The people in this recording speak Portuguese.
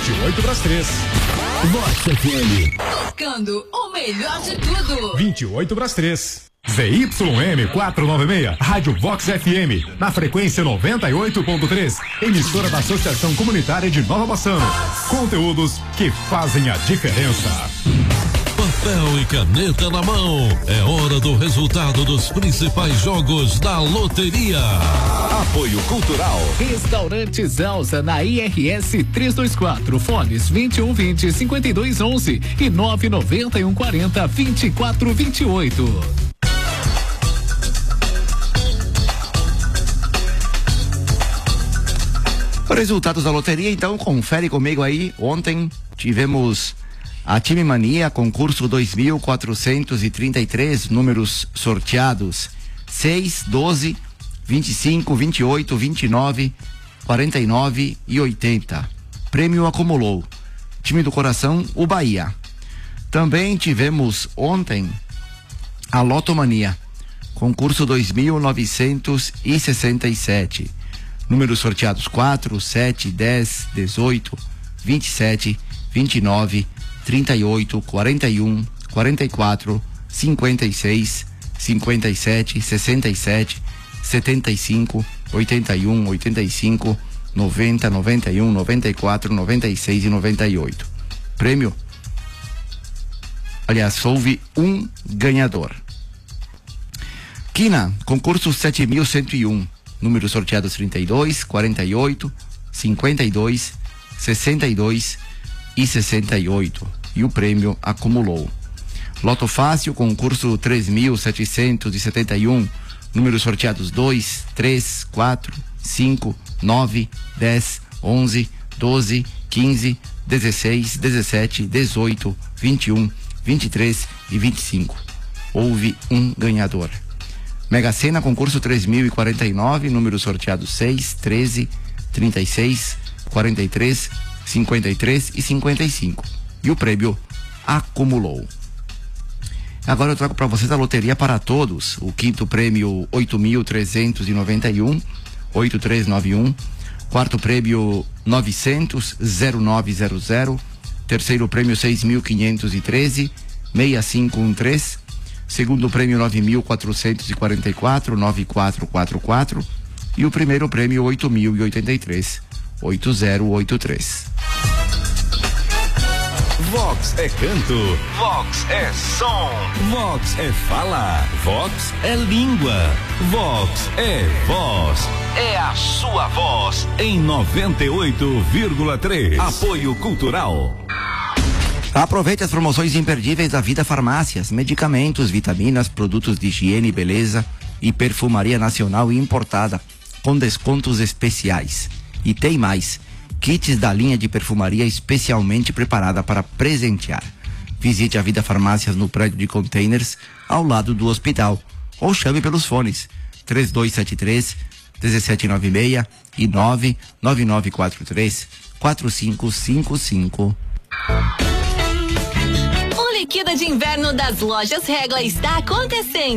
28 para as 3. Vox FM. Tocando o melhor de tudo. 28 para as 3. ZYM 496, Rádio Vox FM, na frequência 98.3, emissora da Associação Comunitária de Nova Bassano. Conteúdos que fazem a diferença. Papel e caneta na mão. É hora do resultado dos principais jogos da loteria. Apoio Cultural. Restaurante Zelsa na IRS 324. Fones 2120-5211 e 99140-2428. Resultados da loteria, então, confere comigo aí. Ontem tivemos a Time Mania, concurso 2.433, números sorteados 6, 12, 25, 28, 29, 49 e 80. Prêmio acumulou. Time do coração, o Bahia. Também tivemos ontem a Lotomania, concurso 2.967. Números sorteados 4, 7, 10, 18, 27, 29, 38, 41, 44, 56, 57, 67, 75, 81, 85, 90, 91, 94, 96 e 98. Prêmio? Aliás, houve um ganhador. Quina, concurso 7.101. Números sorteados 32, 48, 52, 62 e 68. E o prêmio acumulou. Loto Fácil, concurso 3.771. Números sorteados 2, 3, 4, 5, 9, 10, 11, 12, 15, 16, 17, 18, 21, 23 e 25. Houve um ganhador. Mega Sena, concurso 3.049, números sorteados 6, 13, 36, 43, 53 e 55. E o prêmio acumulou. Agora eu trago para vocês a loteria para todos. O quinto prêmio 8.391, 8391. Quarto prêmio 900, 0900. Terceiro prêmio 6.513, 6513. Segundo prêmio 9.444, 9444. E o primeiro prêmio 8.083, 8083. Vox é canto, Vox é som, Vox é fala, Vox é língua, Vox é voz, é a sua voz em 98,3. Apoio Cultural. Aproveite as promoções imperdíveis da Vida Farmácias, medicamentos, vitaminas, produtos de higiene e beleza e perfumaria nacional e importada, com descontos especiais. E tem mais, kits da linha de perfumaria especialmente preparada para presentear. Visite a Vida Farmácias no prédio de containers ao lado do hospital ou chame pelos fones 3273-1796 e 99943-4555. O Liquida de Inverno das Lojas Regla está acontecendo.